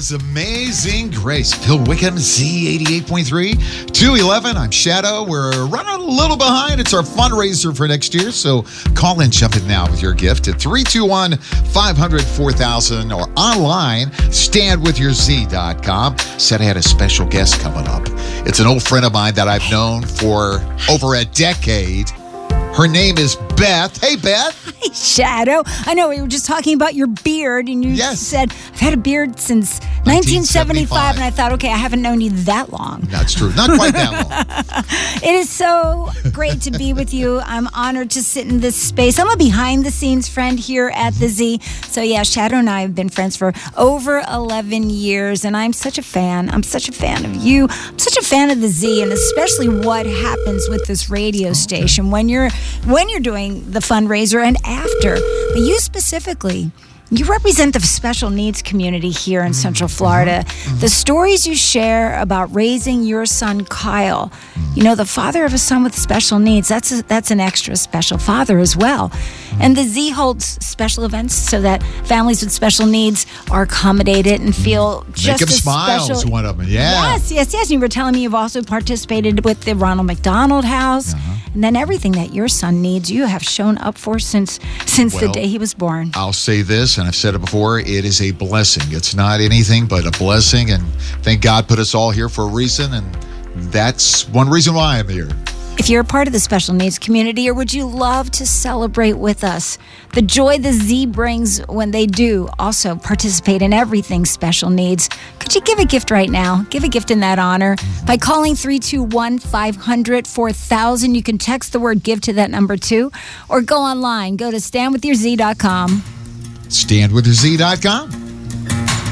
is Amazing Grace. Phil Wickham, Z88.3, 211. I'm Shadow. We're running a little behind. It's our fundraiser for next year, so call in, jump in now with your gift at 321-500-4000 or online, standwithyourz.com. Said I had a special guest coming up. It's an old friend of mine that I've known for over a decade. Her name is Beth. Hey, Beth. Hi, Shadow. I know we were just talking about your beard, and you said, I've had a beard since 1975, and I thought, okay, I haven't known you that long. That's true. Not quite that long. It is so great to be with you. I'm honored to sit in this space. I'm a behind-the-scenes friend here at the Z. So, yeah, Shadow and I have been friends for over 11 years, and I'm such a fan. I'm such a fan of you. I'm such a fan of the Z, and especially what happens with this radio station when you're doing the fundraiser and after. But you specifically, you represent the special needs community here in Central Florida. The stories you share about raising your son, Kyle, the father of a son with special needs, that's an extra special father as well. And the Z holds special events so that families with special needs are accommodated and feel just Make 'em as smile special. is one of them, yeah. Yes. You were telling me you've also participated with the Ronald McDonald House. And then everything that your son needs, you have shown up for since the day he was born. I'll say this, and I've said it before, it is a blessing. It's not anything but a blessing, and thank God put us all here for a reason, and that's one reason why I'm here. If you're a part of the special needs community, or would you love to celebrate with us the joy the Z brings when they do also participate in everything special needs, could you give a gift right now? Give a gift in that honor by calling 321-500-4000. You can text the word give to that number too, or go online. Go to standwithyourz.com. Standwithyourz.com.